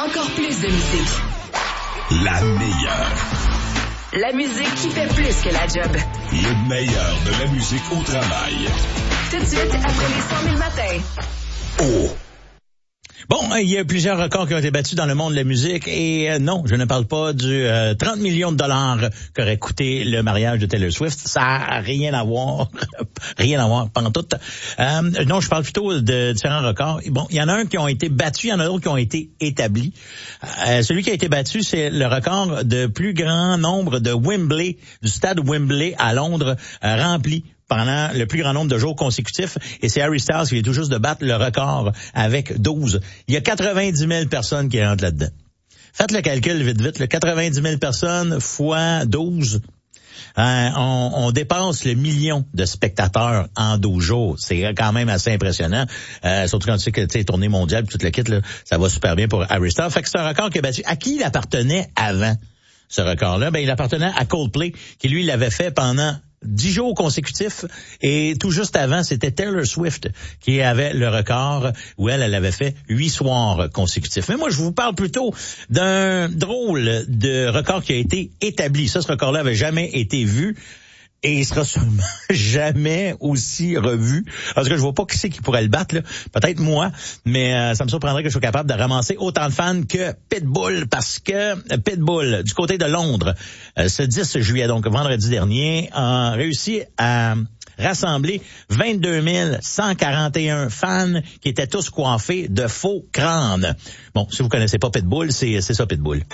Encore plus de musique. La meilleure. La musique qui fait plus que la job. Le meilleur de la musique au travail. Tout de suite, après les 100 000 matins. Oh! Bon, il y a plusieurs records qui ont été battus dans le monde de la musique et non, je ne parle pas du 30 millions de dollars qu'aurait coûté le mariage de Taylor Swift. Ça n'a rien à voir, pantoute. Non, je parle plutôt de différents records. Bon, il y en a un qui ont été battus, il y en a d'autres qui ont été établis. Celui qui a été battu, c'est le record de plus grand nombre de Wembley, du stade Wembley à Londres, rempli pendant le plus grand nombre de jours consécutifs. Et c'est Harry Styles qui vient tout juste de battre le record avec 12. Il y a 90 000 personnes qui rentrent là-dedans. Faites le calcul vite. Le 90 000 personnes fois 12. On dépasse le million de spectateurs en 12 jours. C'est quand même assez impressionnant. Surtout quand tu sais que tu sais, tournée mondiale, toute la kit, là, ça va super bien pour Harry Styles. Fait que c'est un record qui est battu. À qui il appartenait avant ce record-là? Ben, il appartenait à Coldplay, qui lui l'avait fait pendant 10 jours consécutifs, et tout juste avant, c'était Taylor Swift qui avait le record où elle avait fait 8 soirs consécutifs. Mais moi, je vous parle plutôt d'un drôle de record qui a été établi. Ça, ce record-là avait jamais été vu. Et il sera sûrement jamais aussi revu. Parce que je vois pas qui c'est qui pourrait le battre, là. Peut-être moi, mais ça me surprendrait que je sois capable de ramasser autant de fans que Pitbull, parce que Pitbull, du côté de Londres, ce 10 juillet, donc vendredi dernier, a réussi à rassembler 22 141 fans qui étaient tous coiffés de faux crânes. Bon, si vous connaissez pas Pitbull, c'est ça Pitbull.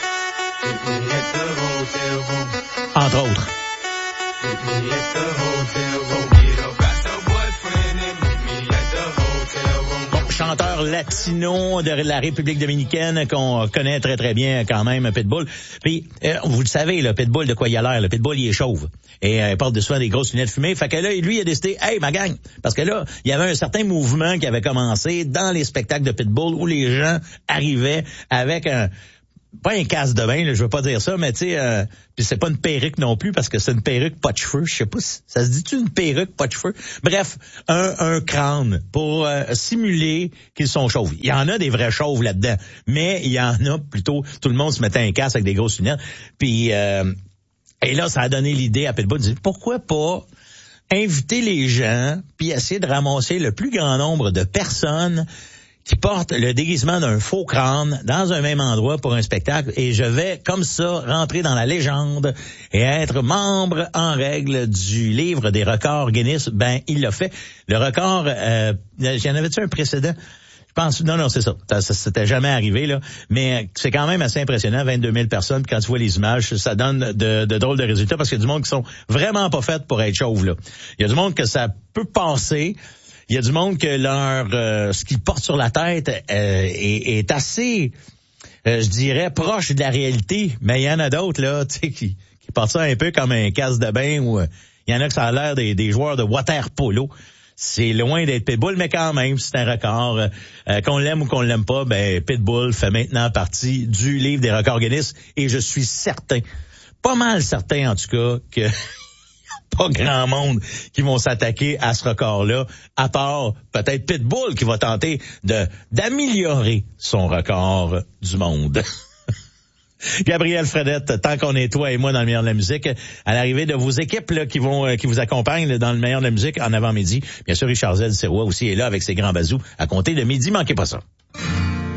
Entre autres. Bon, chanteur latino de la République dominicaine qu'on connaît très très bien quand même, Pitbull. Puis vous le savez, le Pitbull, de quoi il a l'air? Le Pitbull, il est chauve et il porte souvent des grosses lunettes fumées. Fait que là, lui, il a décidé, hey, ma gang, parce que là, il y avait un certain mouvement qui avait commencé dans les spectacles de Pitbull où les gens arrivaient avec pas un casse de bain, là, je veux pas dire ça, mais tu sais, puis c'est pas une perruque non plus, parce que c'est une perruque pas de cheveux. Je sais pas si ça se dit-tu une perruque pas de cheveux. Bref, un crâne pour simuler qu'ils sont chauves. Il y en a des vrais chauves là-dedans, mais il y en a plutôt, tout le monde se mettait un casque avec des grosses lunettes. Puis et là, ça a donné l'idée à Pitbull de dire, pourquoi pas inviter les gens puis essayer de ramasser le plus grand nombre de personnes qui portent le déguisement d'un faux crâne dans un même endroit pour un spectacle, et je vais, comme ça, rentrer dans la légende et être membre en règle du livre des records Guinness. Ben, il l'a fait. Le record, y en avait-tu un précédent? Je pense, non, c'est ça. Ça s'était jamais arrivé, là. Mais c'est quand même assez impressionnant, 22 000 personnes. Puis quand tu vois les images, ça donne de drôles de résultats, parce qu'il y a du monde qui sont vraiment pas faits pour être chauves, là. Il y a du monde que ça peut passer. Il y a du monde que ce qu'ils portent sur la tête est assez, je dirais, proche de la réalité. Mais il y en a d'autres là, tu sais, qui portent ça un peu comme un casse de bain, ou il y en a que ça a l'air des joueurs de water polo. C'est loin d'être Pitbull, mais quand même, c'est un record. Qu'on l'aime ou qu'on l'aime pas, ben Pitbull fait maintenant partie du livre des records Guinness, et je suis certain, pas mal certain en tout cas, que pas grand monde qui vont s'attaquer à ce record-là, à part peut-être Pitbull qui va tenter d'améliorer son record du monde. Gabriel Fredette, tant qu'on est toi et moi dans le meilleur de la musique, à l'arrivée de vos équipes là, qui vous accompagnent là, dans le meilleur de la musique en avant-midi. Bien sûr, Richard Z. Serrois aussi est là avec ses grands bazous à compter de midi. Manquez pas ça.